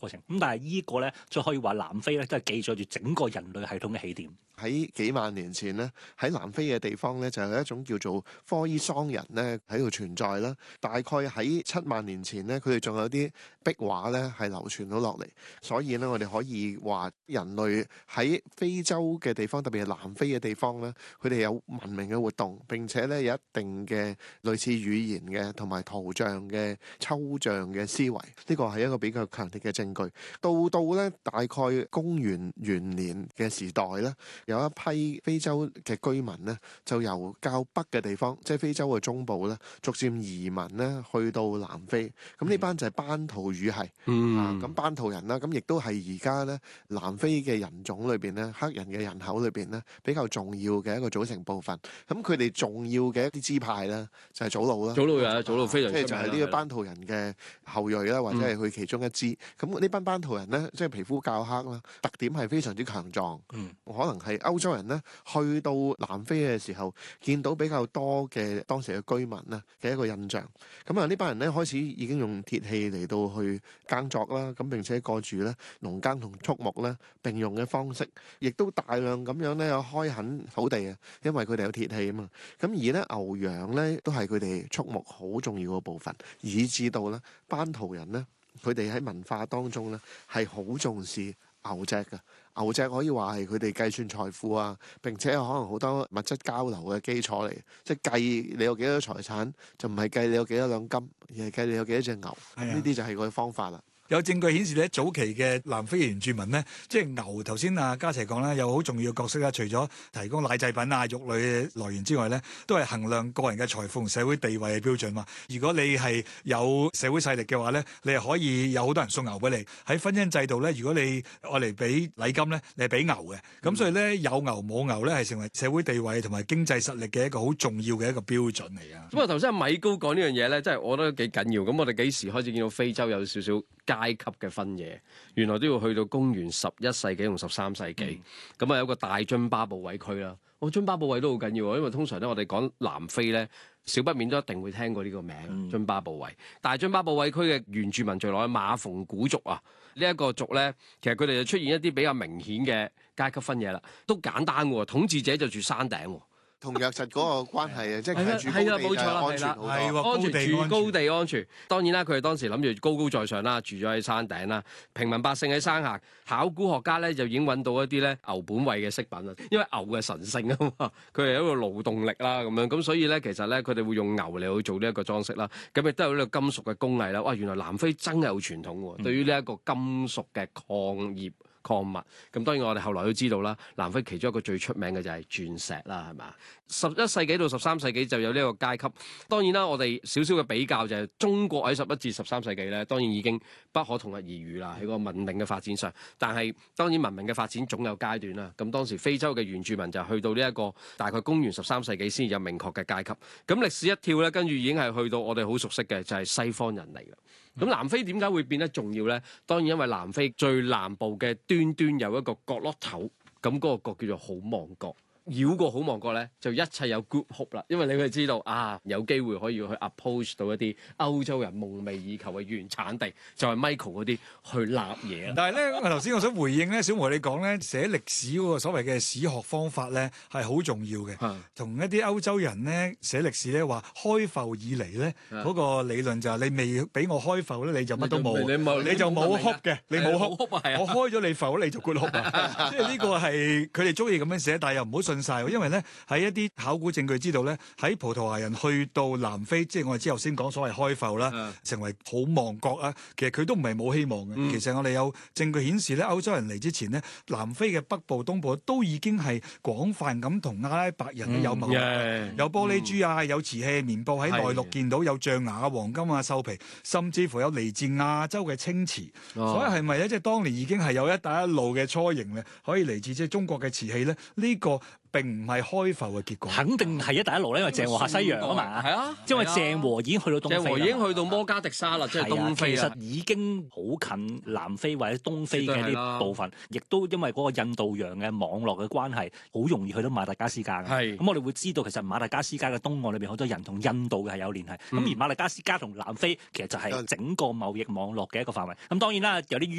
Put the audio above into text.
過程。咁但係呢個咧，再可以話南非咧，都係記載住整個人類系統嘅起點。 喺幾萬年前咧，喺南非嘅地方咧，就有一種叫做科伊桑人咧喺度存在啦。大概喺7萬年前咧，佢哋仲有啲壁畫咧係流傳到落嚟，所以咧我哋可以話人類喺非洲嘅地方，特別係南非嘅地方咧，佢哋有文明嘅活動，並且咧有一定嘅類似語言嘅同埋圖像嘅抽象嘅思維，呢個係一個比較強烈嘅證據。到咧大概公元元年嘅時代咧，有一批非洲嘅居民咧，就由較北嘅地方，即係非洲嘅中部咧，逐漸移民咧去到南非。咁呢班就係班圖語系，咁班圖人啦，咁亦都係而家咧南非嘅人種裏邊咧，黑人嘅人口裏邊咧比較重要嘅一個組成部分。咁佢哋重要嘅一啲支派咧，就係祖魯啦。 祖魯非常即係就係呢個班圖人嘅後裔啦，或者係佢其中一支。咁呢班班圖人咧，即係皮膚較黑啦，特點係非常之強壯。可能係歐洲人咧去到南非嘅時候，見到比較多嘅當時嘅居民咧嘅一個印象。咁啊，呢班人咧開始已經用鐵器嚟到去耕作啦，咁並且過住咧農耕同畜牧咧並用嘅方式，亦都大量咁樣咧有開墾土地啊，因為佢哋有鐵器啊嘛。咁而咧牛羊咧都係佢哋畜牧好重要嘅部分，以至到咧班圖人咧佢哋喺文化當中咧係好重視牛隻嘅。牛隻可以話係佢哋計算財富啊，並且可能好多物質交流嘅基礎嚟，即係計你有幾多財產，就唔係計你有幾多兩金，而係計你有幾多隻牛。呢啲就係個方法啦。 有證據顯示咧，早期嘅南非原住民咧，即係牛頭先啊嘉齊講啦，有好重要嘅角色啦。除咗提供奶製品啊、肉類嘅來源之外咧，都係衡量個人嘅財富同社會地位嘅標準嘛。如果你係有社會勢力嘅話咧，你係可以有好多人送牛俾你。喺婚姻制度咧，如果你愛嚟俾禮金咧，你係俾牛嘅。咁所以咧，有牛冇牛咧，係成為社會地位同埋經濟實力嘅一個好重要嘅一個標準嚟啊。 咁啊，頭先米高講呢樣嘢咧，真係我覺得幾緊要。咁我哋幾時開始見到非洲有少少階級嘅分野？原來都要去到公元11世紀同13世紀。咁啊，有個大津巴布韋區啦。津巴布韋都好緊要，因為通常咧我哋講南非咧，少不免都一定會聽過呢個名。津巴布韋，大津巴布韋區嘅原住民聚落去馬馮古族啊，呢一個族咧，其實佢哋就出現一啲比較明顯嘅階級分野啦，都簡單喎。統治者就住山頂。 同藥實嗰個關係啊，即係住高地冇錯啦， 安全好多。 安全住高地安全。當然啦，佢哋當時諗住高高在上啦，住咗喺山頂啦。平民百姓喺山下。考古學家咧就已經揾到一啲咧牛本位嘅飾品啦，因為牛嘅神聖啊嘛，佢係一個勞動力啦咁樣，咁所以咧其實咧佢哋會用牛嚟去做呢一個裝飾啦。咁亦都有呢個金屬嘅工藝啦。哇，原來南非真係有傳統喎，對於呢一個金屬嘅礦業。礦物咁當然我哋後來都知道啦，南非其中一個最出名嘅就係鑽石啦，係嘛？11世紀到13世紀就有呢個階級。當然啦，我哋少少嘅比較就係中國喺11至13世紀咧，當然已經不可同日而語啦，喺個文明嘅發展上。但係當然文明嘅發展總有階段啦。咁當時非洲嘅原住民就去到呢一個大概公元13世紀先有明確嘅階級。咁歷史一跳咧，跟住已經係去到我哋好熟悉嘅就係西方人嚟嘅。咁南非點解會變得重要咧？當然因為南非最南部嘅端端有一個角落頭，咁嗰個角叫做好望角。繞過好望角咧，就一切有 good hope 啦。因為你會知道啊，有機會可以去 approach 到一啲歐洲人夢寐以求嘅原產地，就係 Michael 嗰啲去立嘢。 但係咧，我頭先我想回應咧，小梅你講咧，寫歷史嗰個所謂嘅史學方法咧係好重要嘅。同一啲歐洲人咧寫歷史咧話開埠以嚟咧嗰個理論就係你未俾我開埠咧，你就乜都冇，你就冇 hope 嘅，你冇 hope。我開咗你埠，你就 good hope 啊！即係呢個係佢哋中意咁樣寫，但係又唔好信晒，因為咧喺一啲考古證據知道咧，喺葡萄牙人去到南非，即係我哋之後先講所謂開埠啦，成為好望角啊，其實佢都唔係冇希望嘅。其實我哋有證據顯示咧，歐洲人嚟之前咧，南非嘅北部、東部都已經係廣泛咁同阿拉伯人有貿易，有玻璃珠啊，有瓷器、棉布喺內陸見到，有象牙啊、黃金啊、獸皮，甚至乎有嚟自亞洲嘅青瓷。所以係咪咧？即係當年已經係有一帶一路嘅雛形咧，可以嚟自即係中國嘅瓷器咧？呢個並唔係開埠嘅結果， 肯定係一帶一路咧，因為鄭和下西洋啊嘛，係啊，因為鄭和已經去到東非， 鄭和已經去到摩加迪沙啦，即係東非其實已經好近南非或者東非嘅啲部分，亦都因為嗰個印度洋嘅網絡嘅關係，好容易去到馬達加斯加嘅。咁我哋會知道，其實馬達加斯加嘅東岸裏邊好多人同印度嘅係有聯繫。咁而馬達加斯加同南非其實就係整個貿易網絡嘅一個範圍。咁當然啦，有啲